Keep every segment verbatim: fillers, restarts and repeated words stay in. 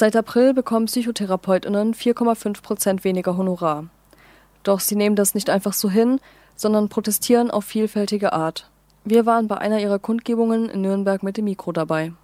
Seit April bekommen PsychotherapeutInnen vier Komma fünf Prozent weniger Honorar. Doch sie nehmen das nicht einfach so hin, sondern protestieren auf vielfältige Art. Wir waren bei einer ihrer Kundgebungen in Nürnberg mit dem Mikro dabei.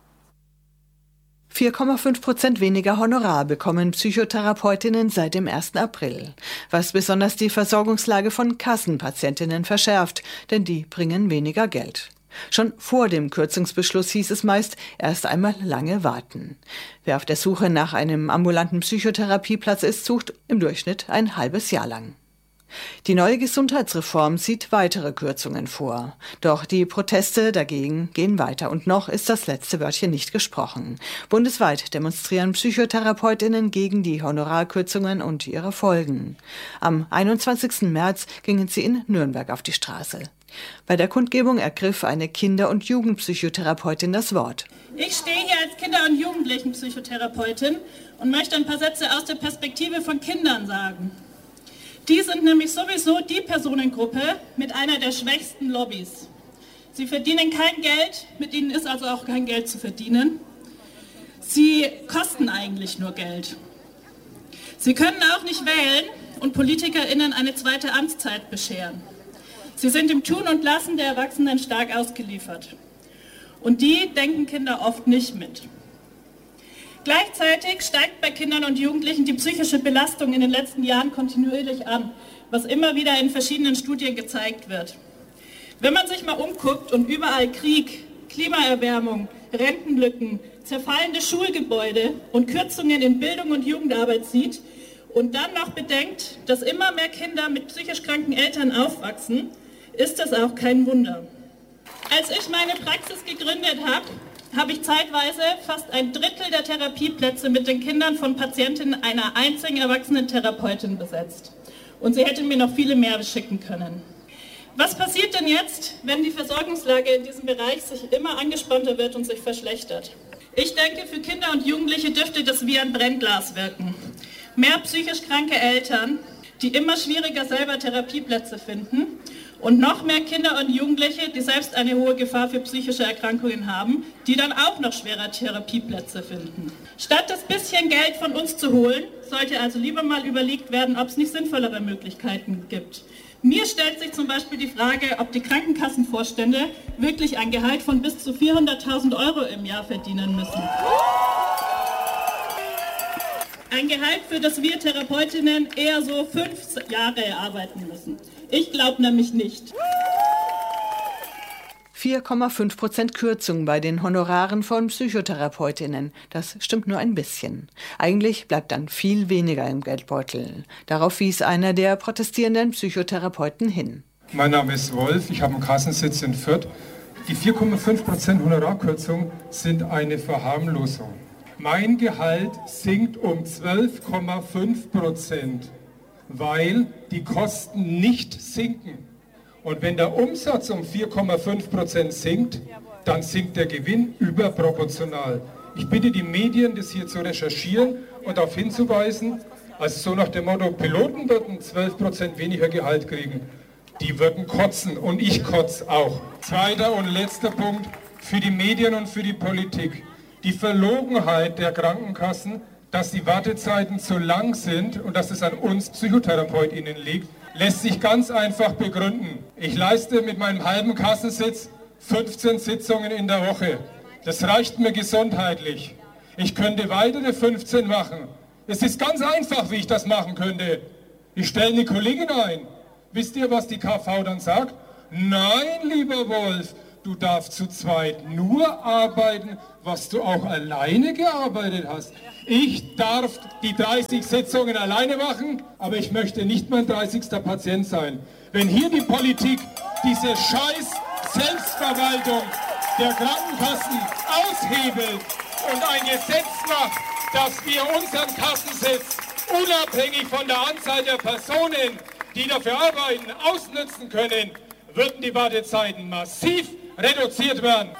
vier Komma fünf Prozent weniger Honorar bekommen Psychotherapeutinnen seit dem ersten April, was besonders die Versorgungslage von Kassenpatientinnen verschärft, denn die bringen weniger Geld. Schon vor dem Kürzungsbeschluss hieß es meist, erst einmal lange warten. Wer auf der Suche nach einem ambulanten Psychotherapieplatz ist, sucht im Durchschnitt ein halbes Jahr lang. Die neue Gesundheitsreform sieht weitere Kürzungen vor. Doch die Proteste dagegen gehen weiter und noch ist das letzte Wörtchen nicht gesprochen. Bundesweit demonstrieren PsychotherapeutInnen gegen die Honorarkürzungen und ihre Folgen. Am einundzwanzigsten März gingen sie in Nürnberg auf die Straße. Bei der Kundgebung ergriff eine Kinder- und Jugendpsychotherapeutin das Wort. Ich stehe hier als Kinder- und Jugendlichenpsychotherapeutin und möchte ein paar Sätze aus der Perspektive von Kindern sagen. Die sind nämlich sowieso die Personengruppe mit einer der schwächsten Lobbys. Sie verdienen kein Geld, mit ihnen ist also auch kein Geld zu verdienen. Sie kosten eigentlich nur Geld. Sie können auch nicht wählen und PolitikerInnen eine zweite Amtszeit bescheren. Sie sind im Tun und Lassen der Erwachsenen stark ausgeliefert. Und die denken Kinder oft nicht mit. Gleichzeitig steigt bei Kindern und Jugendlichen die psychische Belastung in den letzten Jahren kontinuierlich an, was immer wieder in verschiedenen Studien gezeigt wird. Wenn man sich mal umguckt und überall Krieg, Klimaerwärmung, Rentenlücken, zerfallende Schulgebäude und Kürzungen in Bildung und Jugendarbeit sieht und dann noch bedenkt, dass immer mehr Kinder mit psychisch kranken Eltern aufwachsen, ist das auch kein Wunder. Als ich meine Praxis gegründet habe, habe ich zeitweise fast ein Drittel der Therapieplätze mit den Kindern von Patientinnen einer einzigen erwachsenen Therapeutin besetzt. Und sie hätte mir noch viele mehr schicken können. Was passiert denn jetzt, wenn die Versorgungslage in diesem Bereich sich immer angespannter wird und sich verschlechtert? Ich denke, für Kinder und Jugendliche dürfte das wie ein Brennglas wirken. Mehr psychisch kranke Eltern, die immer schwieriger selber Therapieplätze finden, und noch mehr Kinder und Jugendliche, die selbst eine hohe Gefahr für psychische Erkrankungen haben, die dann auch noch schwerer Therapieplätze finden. Statt das bisschen Geld von uns zu holen, sollte also lieber mal überlegt werden, ob es nicht sinnvollere Möglichkeiten gibt. Mir stellt sich zum Beispiel die Frage, ob die Krankenkassenvorstände wirklich ein Gehalt von bis zu vierhunderttausend Euro im Jahr verdienen müssen. Ein Gehalt, für das wir Therapeutinnen eher so fünf Jahre arbeiten müssen. Ich glaube nämlich nicht. vier Komma fünf Prozent Kürzung bei den Honoraren von Psychotherapeutinnen. Das stimmt nur ein bisschen. Eigentlich bleibt dann viel weniger im Geldbeutel. Darauf wies einer der protestierenden Psychotherapeuten hin. Mein Name ist Wolf, ich habe einen Kassensitz in Fürth. Die vier Komma fünf Prozent Honorarkürzung sind eine Verharmlosung. Mein Gehalt sinkt um zwölf Komma fünf Prozent. Weil die Kosten nicht sinken. Und wenn der Umsatz um vier Komma fünf Prozent sinkt, dann sinkt der Gewinn überproportional. Ich bitte die Medien, das hier zu recherchieren und darauf hinzuweisen, also so nach dem Motto, Piloten würden zwölf Prozent weniger Gehalt kriegen. Die würden kotzen und ich kotze auch. Zweiter und letzter Punkt für die Medien und für die Politik. Die Verlogenheit der Krankenkassen, dass die Wartezeiten zu lang sind und dass es an uns PsychotherapeutInnen liegt, lässt sich ganz einfach begründen. Ich leiste mit meinem halben Kassensitz fünfzehn Sitzungen in der Woche. Das reicht mir gesundheitlich. Ich könnte weitere fünfzehn machen. Es ist ganz einfach, wie ich das machen könnte. Ich stelle eine Kollegin ein. Wisst ihr, was die K V dann sagt? Nein, lieber Wolf, du darfst zu zweit nur arbeiten, was du auch alleine gearbeitet hast. Ich darf die dreißig Sitzungen alleine machen, aber ich möchte nicht mein dreißigster Patient sein. Wenn hier die Politik diese scheiß Selbstverwaltung der Krankenkassen aushebelt und ein Gesetz macht, dass wir unseren Kassensitz unabhängig von der Anzahl der Personen, die dafür arbeiten, ausnutzen können, würden die Wartezeiten massiv reduziert werden.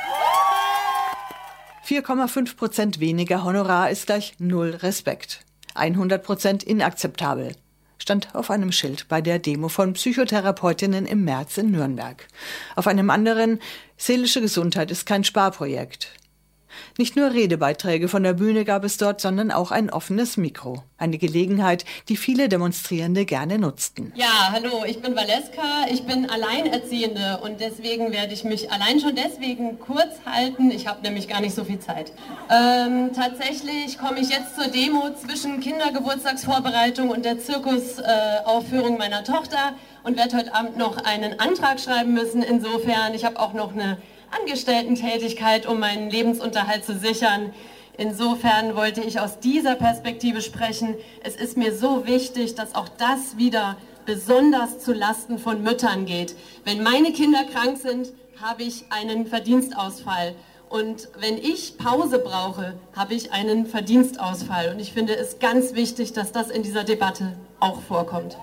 vier Komma fünf Prozent weniger Honorar ist gleich null Respekt. hundert Prozent inakzeptabel, stand auf einem Schild bei der Demo von Psychotherapeutinnen im März in Nürnberg. Auf einem anderen, seelische Gesundheit ist kein Sparprojekt. Nicht nur Redebeiträge von der Bühne gab es dort, sondern auch ein offenes Mikro. Eine Gelegenheit, die viele Demonstrierende gerne nutzten. Ja, hallo, ich bin Valeska, ich bin Alleinerziehende und deswegen werde ich mich allein schon deswegen kurz halten. Ich habe nämlich gar nicht so viel Zeit. Ähm, tatsächlich komme ich jetzt zur Demo zwischen Kindergeburtstagsvorbereitung und der Zirkusaufführung äh, meiner Tochter und werde heute Abend noch einen Antrag schreiben müssen. Insofern, ich habe auch noch eine Angestellten-Tätigkeit, um meinen Lebensunterhalt zu sichern. Insofern wollte ich aus dieser Perspektive sprechen. Es ist mir so wichtig, dass auch das wieder besonders zu Lasten von Müttern geht. Wenn meine Kinder krank sind, habe ich einen Verdienstausfall. Und wenn ich Pause brauche, habe ich einen Verdienstausfall. Und ich finde es ganz wichtig, dass das in dieser Debatte auch vorkommt.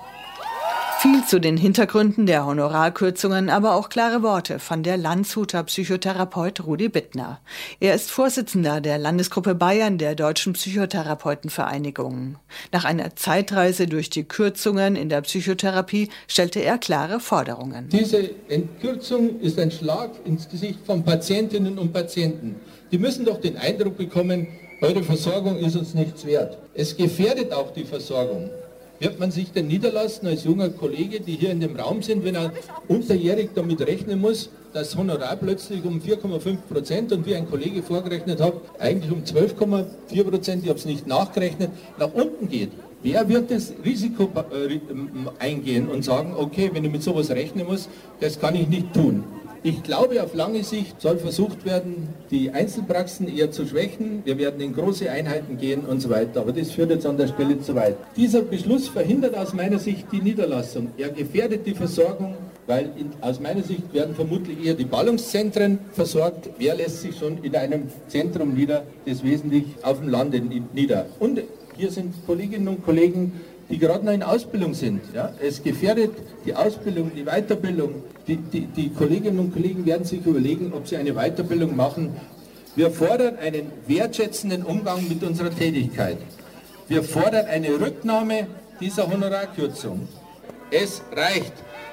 Viel zu den Hintergründen der Honorarkürzungen, aber auch klare Worte von der Landshuter Psychotherapeut Rudi Bittner. Er ist Vorsitzender der Landesgruppe Bayern der Deutschen Psychotherapeutenvereinigung. Nach einer Zeitreise durch die Kürzungen in der Psychotherapie stellte er klare Forderungen. Diese Entkürzung ist ein Schlag ins Gesicht von Patientinnen und Patienten. Die müssen doch den Eindruck bekommen, eure Versorgung ist uns nichts wert. Es gefährdet auch die Versorgung. Wird man sich denn niederlassen als junger Kollege, die hier in dem Raum sind, wenn er unterjährig damit rechnen muss, dass Honorar plötzlich um vier Komma fünf Prozent und wie ein Kollege vorgerechnet hat, eigentlich um zwölf Komma vier Prozent, ich habe es nicht nachgerechnet, nach unten geht? Wer wird das Risiko äh, eingehen und sagen, okay, wenn ich mit sowas rechnen muss, das kann ich nicht tun? Ich glaube, auf lange Sicht soll versucht werden, die Einzelpraxen eher zu schwächen. Wir werden in große Einheiten gehen und so weiter. Aber das führt jetzt an der Stelle zu weit. Dieser Beschluss verhindert aus meiner Sicht die Niederlassung. Er gefährdet die Versorgung, weil in, aus meiner Sicht werden vermutlich eher die Ballungszentren versorgt. Wer lässt sich schon in einem Zentrum nieder, das wesentlich auf dem Lande nieder? Und hier sind Kolleginnen und Kollegen, die gerade noch in Ausbildung sind. Ja? Es gefährdet die Ausbildung, die Weiterbildung. Die, die, die Kolleginnen und Kollegen werden sich überlegen, ob sie eine Weiterbildung machen. Wir fordern einen wertschätzenden Umgang mit unserer Tätigkeit. Wir fordern eine Rücknahme dieser Honorarkürzung. Es reicht.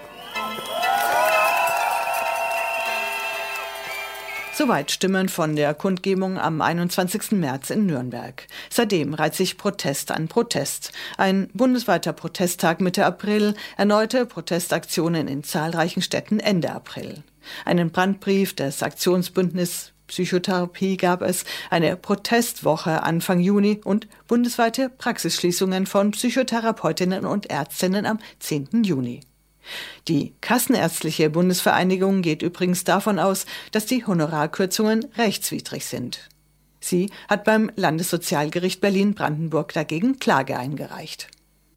Soweit Stimmen von der Kundgebung am einundzwanzigsten März in Nürnberg. Seitdem reiht sich Protest an Protest. Ein bundesweiter Protesttag Mitte April, erneute Protestaktionen in zahlreichen Städten Ende April. Einen Brandbrief des Aktionsbündnis Psychotherapie gab es, eine Protestwoche Anfang Juni und bundesweite Praxisschließungen von Psychotherapeutinnen und Ärztinnen am zehnten Juni. Die Kassenärztliche Bundesvereinigung geht übrigens davon aus, dass die Honorarkürzungen rechtswidrig sind. Sie hat beim Landessozialgericht Berlin-Brandenburg dagegen Klage eingereicht.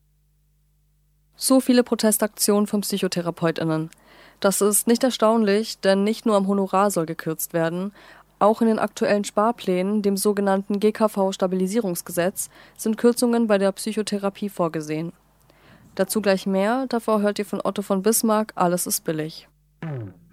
So viele Protestaktionen von PsychotherapeutInnen. Das ist nicht erstaunlich, denn nicht nur am Honorar soll gekürzt werden. Auch in den aktuellen Sparplänen, dem sogenannten G K V-Stabilisierungsgesetz, sind Kürzungen bei der Psychotherapie vorgesehen. Dazu gleich mehr, davor hört ihr von Otto von Bismarck, alles ist billig.